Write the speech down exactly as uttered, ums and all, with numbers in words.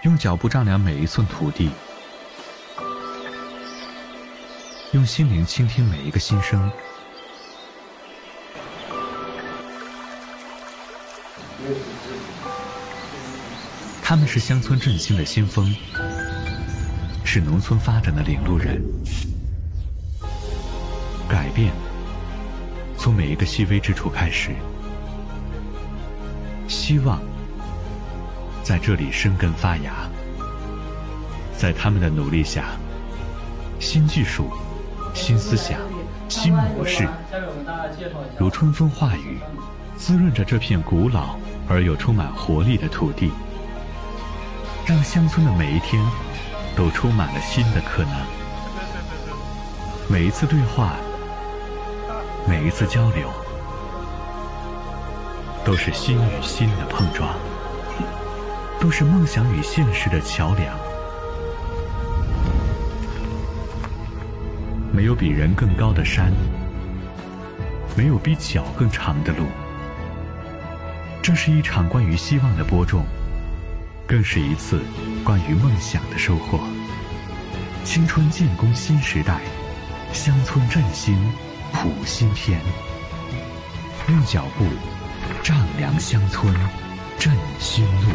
用脚步丈量每一寸土地，用心灵倾听每一个心声。他们是乡村振兴的先锋，是农村发展的领路人。改变从每一个细微之处开始，希望在这里生根发芽。在他们的努力下，新技术、新思想、新模式如春风化雨，滋润着这片古老而又充满活力的土地，让乡村的每一天都充满了新的可能。每一次对话，每一次交流，都是心与心的碰撞，都是梦想与现实的桥梁。没有比人更高的山，没有比脚更长的路。这是一场关于希望的播种，更是一次关于梦想的收获。青春建功新时代，乡村振兴谱新篇。用脚步丈量乡村振兴路。